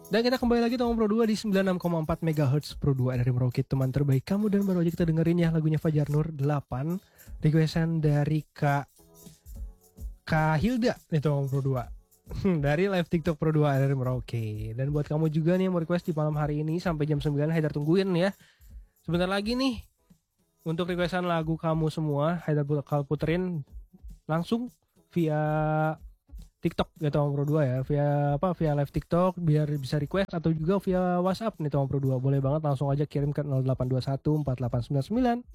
Dan kita kembali lagi Tomang Pro 2 di 96,4 MHz Pro 2 dari Merauke, teman terbaik kamu. Dan baru aja kita dengerin ya lagunya Fajar Nur 8, requestan dari Kak Hilda nih Tomang Pro 2 dari live TikTok Pro 2 dari Merauke. Dan buat kamu juga nih yang mau request di malam hari ini sampai jam 9, Haidar tungguin ya. Sebentar lagi nih untuk requestan lagu kamu semua, Haidar bakal puterin langsung via TikTok ya Tomang Pro 2 ya, via live TikTok biar bisa request, atau juga via WhatsApp nih Tomang Pro 2. Boleh banget langsung aja kirim ke 0821 4899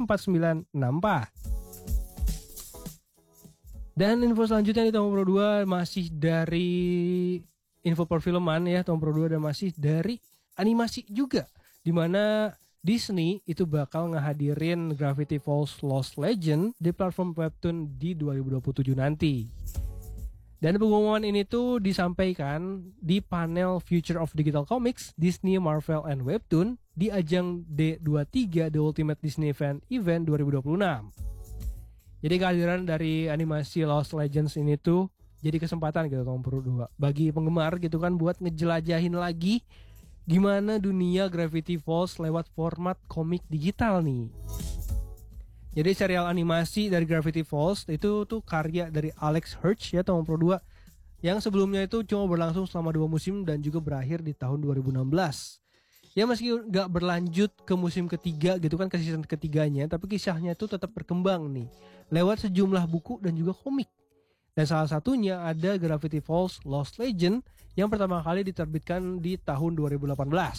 4964. Dan info selanjutnya nih Tomang Pro 2 masih dari info perfilman ya Tomang Pro 2, dan masih dari animasi juga, dimana Disney itu bakal ngehadirin Gravity Falls Lost Legend di platform webtoon di 2027 nanti. Dan pengumuman ini tuh disampaikan di panel Future of Digital Comics, Disney, Marvel, and Webtoon di ajang D23 The Ultimate Disney Fan Event 2026. Jadi kehadiran dari animasi Lost Legends ini tuh jadi kesempatan gitu Tomang Pro 2 bagi penggemar gitu kan buat ngejelajahin lagi gimana dunia Gravity Falls lewat format komik digital nih. Jadi serial animasi dari Gravity Falls itu tuh karya dari Alex Hirsch ya Tomang Pro 2, yang sebelumnya itu cuma berlangsung selama 2 musim dan juga berakhir di tahun 2016. Ya meski gak berlanjut ke musim ketiga gitu kan, ke season ketiganya, tapi kisahnya itu tetap berkembang nih lewat sejumlah buku dan juga komik. Dan salah satunya ada Gravity Falls Lost Legend yang pertama kali diterbitkan di tahun 2018.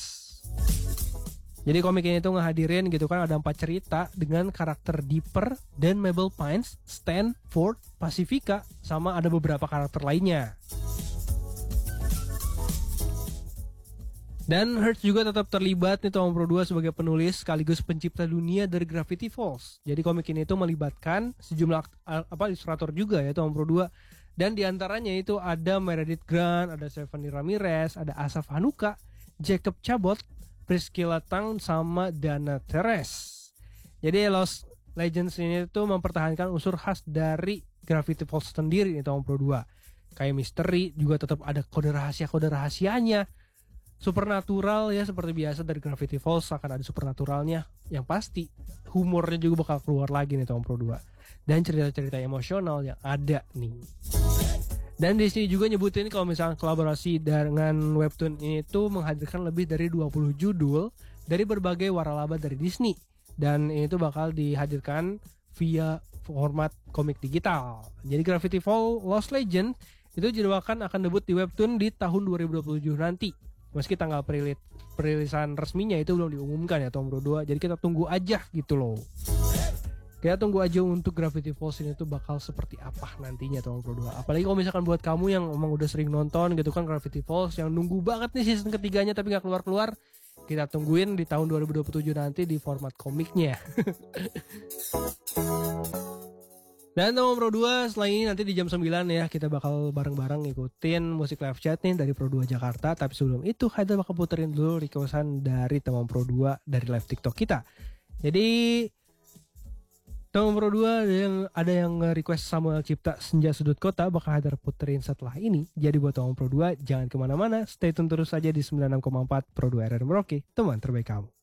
Jadi komik ini tuh ngehadirin gitu kan, ada 4 cerita dengan karakter Dipper dan Mabel Pines, Stan, Ford, Pacifica, sama ada beberapa karakter lainnya. Dan Hirsch juga tetap terlibat nih Tomang Pro 2 sebagai penulis sekaligus pencipta dunia dari Gravity Falls. Jadi komik ini tuh melibatkan sejumlah ilustrator juga ya Tomang Pro 2. Dan diantaranya itu ada Meredith Grant, ada Stephanie Ramirez, ada Asaf Hanuka, Jacob Chabot, Priscilla Tang, sama Dana Teres. Jadi Lost Legends ini tuh mempertahankan unsur khas dari Gravity Falls sendiri nih Tomang Pro 2. Kayak misteri, juga tetap ada kode rahasianya. Supernatural ya seperti biasa dari Gravity Falls akan ada supernaturalnya. Yang pasti humornya juga bakal keluar lagi nih Tomang Pro 2. Dan cerita-cerita emosional yang ada nih. Dan Disney juga nyebutin kalau misalnya kolaborasi dengan webtoon ini tuh menghadirkan lebih dari 20 judul dari berbagai waralaba dari Disney. Dan ini tuh bakal dihadirkan via format komik digital. Jadi Gravity Falls Lost Legend itu dijadwalkan akan debut di webtoon di tahun 2027 nanti. Meski tanggal perilisan resminya itu belum diumumkan ya Tomang Pro 2. Jadi kita tunggu aja gitu loh. Kita tunggu aja untuk Gravity Falls ini tuh bakal seperti apa nantinya Tomang Pro 2. Apalagi kalau misalkan buat kamu yang emang udah sering nonton gitu kan Gravity Falls, yang nunggu banget nih season ketiganya tapi gak keluar-keluar, kita tungguin di tahun 2027 nanti di format komiknya. Dan Tomang Pro 2 setelah ini nanti di jam 9 ya kita bakal bareng-bareng ngikutin musik live chat nih dari Pro 2 Jakarta. Tapi sebelum itu Haidar bakal puterin dulu requestan dari Tomang Pro 2 dari live TikTok kita. Jadi Tomang Pro 2 ada yang request Samuel Cipta Senja Sudut Kota, bakal Haidar puterin setelah ini. Jadi buat Tomang Pro 2 jangan kemana-mana, stay tune terus aja di 96,4 Pro 2 RR Merauke, teman terbaik kamu.